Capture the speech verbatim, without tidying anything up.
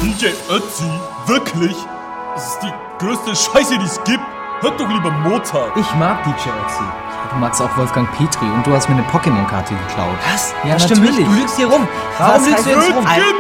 D J Ötzi? Wirklich? Das ist die größte Scheiße, die es gibt. Hört doch lieber Mozart. Ich mag D J Ötzi. Du magst auch Wolfgang Petri und du hast mir eine Pokémon-Karte geklaut. Was? Ja, das stimmt natürlich. nicht. Du lügst hier rum. Warum Was lügst du heißt jetzt rum? Gib